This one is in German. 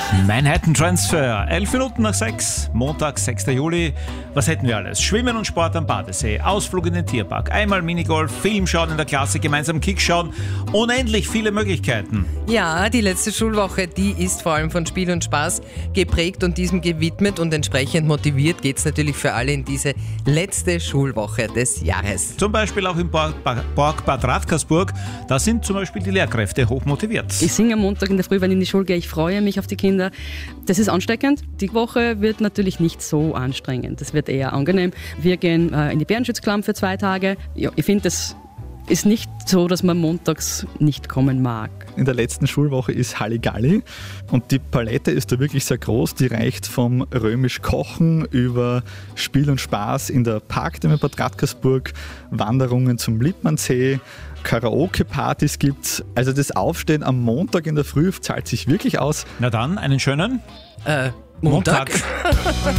Manhattan Transfer, 11 Minuten nach 6, Montag, 6. Juli. Was hätten wir alles? Schwimmen und Sport am Badesee, Ausflug in den Tierpark, einmal Minigolf, Film schauen in der Klasse, gemeinsam Kick schauen. Unendlich viele Möglichkeiten. Ja, die letzte Schulwoche, die ist vor allem von Spiel und Spaß geprägt und diesem gewidmet und entsprechend motiviert geht es natürlich für alle in diese letzte Schulwoche des Jahres. Zum Beispiel auch im Borg Bad Radkersburg. Da sind zum Beispiel die Lehrkräfte hoch motiviert. Ich singe am Montag in der Früh, wenn ich in die Schule gehe. Ich freue mich auf die Kinder. Das ist ansteckend. Die Woche wird natürlich nicht so anstrengend. Das wird eher angenehm. Wir gehen in die Bärenschutzklamm für 2 Tage. Ja, ich finde, das ist nicht so, dass man montags nicht kommen mag. In der letzten Schulwoche ist Halligalli und die Palette ist da wirklich sehr groß. Die reicht vom römisch Kochen über Spiel und Spaß in der Parkdämme Bad Radkersburg, Wanderungen zum Lippmannsee, Karaoke-Partys gibt's. Also das Aufstehen am Montag in der Früh zahlt sich wirklich aus. Na dann, einen schönen Montag.